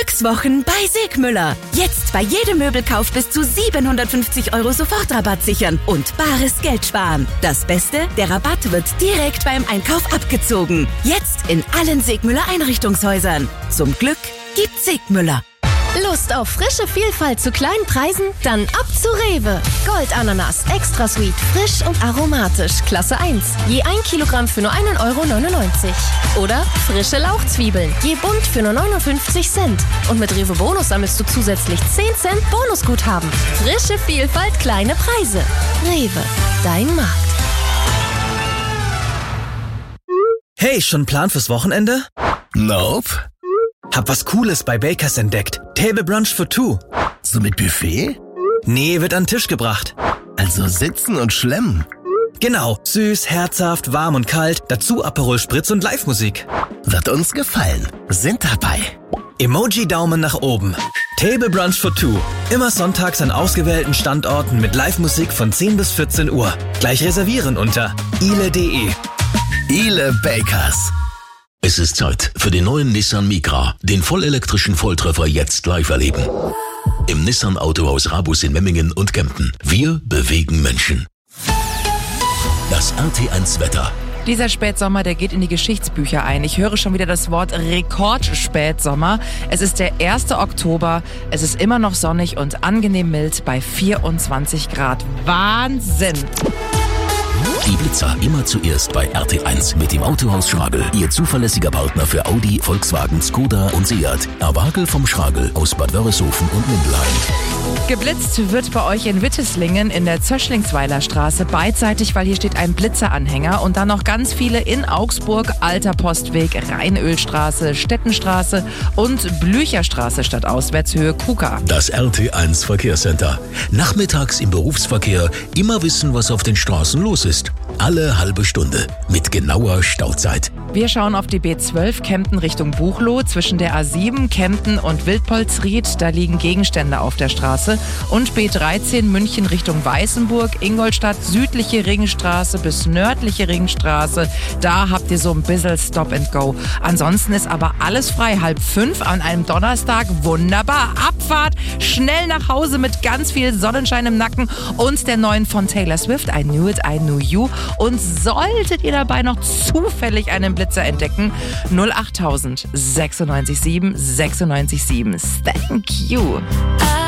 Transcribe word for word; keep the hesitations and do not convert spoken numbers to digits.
Glückswochen bei Segmüller. Jetzt bei jedem Möbelkauf bis zu siebenhundertfünfzig Euro Sofortrabatt sichern und bares Geld sparen. Das Beste, der Rabatt wird direkt beim Einkauf abgezogen. Jetzt in allen Segmüller Einrichtungshäusern. Zum Glück gibt's Segmüller. Lust auf frische Vielfalt zu kleinen Preisen? Dann ab zu Rewe. Goldananas, extra sweet, frisch und aromatisch, Klasse eins. Je ein Kilogramm für nur einen Euro neunundneunzig. Oder frische Lauchzwiebeln, je bunt für nur neunundfünfzig Cent. Und mit Rewe Bonus sammelst du zusätzlich zehn Cent Bonusguthaben. Frische Vielfalt, kleine Preise. Rewe, dein Markt. Hey, schon einen Plan fürs Wochenende? Nope. Hab was Cooles bei Bakers entdeckt. Table Brunch for two. So mit Buffet? Nee, wird an den Tisch gebracht. Also sitzen und schlemmen. Genau. Süß, herzhaft, warm und kalt. Dazu Aperol Spritz und Live-Musik. Wird uns gefallen. Sind dabei. Emoji-Daumen nach oben. Table Brunch for two. Immer sonntags an ausgewählten Standorten mit Live-Musik von zehn bis vierzehn Uhr. Gleich reservieren unter ile punkt de. Ile Bakers. Es ist Zeit für den neuen Nissan Micra, den vollelektrischen Volltreffer jetzt live erleben. Im Nissan Autohaus Rabus in Memmingen und Kempten. Wir bewegen Menschen. Das R T eins Wetter. Dieser Spätsommer, der geht in die Geschichtsbücher ein. Ich höre schon wieder das Wort Rekordspätsommer. Es ist der erste Oktober. Es ist immer noch sonnig und angenehm mild bei vierundzwanzig Grad. Wahnsinn! Die Blitzer immer zuerst bei R T eins mit dem Autohaus Schragel. Ihr zuverlässiger Partner für Audi, Volkswagen, Skoda und Seat. Erwagel vom Schragel aus Bad Wörishofen und Mindelheim. Geblitzt wird bei euch in Witteslingen in der Zöschlingsweiler Straße beidseitig, weil hier steht ein Blitzeranhänger und dann noch ganz viele in Augsburg, Alter Postweg, Rheinölstraße, Stettenstraße und Blücherstraße statt Auswärtshöhe Kuka. Das R T eins Verkehrscenter. Nachmittags im Berufsverkehr immer wissen, was auf den Straßen los ist. Alle halbe Stunde mit genauer Stauzeit. Wir schauen auf die B zwölf Kempten Richtung Buchloe. Zwischen der A sieben Kempten und Wildpolsried, da liegen Gegenstände auf der Straße. Und B dreizehn München Richtung Weißenburg, Ingolstadt, südliche Ringstraße bis nördliche Ringstraße. Da habt ihr so ein bisschen Stop and Go. Ansonsten ist aber alles frei. Halb fünf an einem Donnerstag. Wunderbar. Abfahrt. Schnell nach Hause mit ganz viel Sonnenschein im Nacken und der neuen von Taylor Swift. I Knew It, I Knew You. Und solltet ihr dabei noch zufällig einen Blitzer entdecken, null achttausend sechsundneunzig sieben sechsundneunzig sieben. Thank you.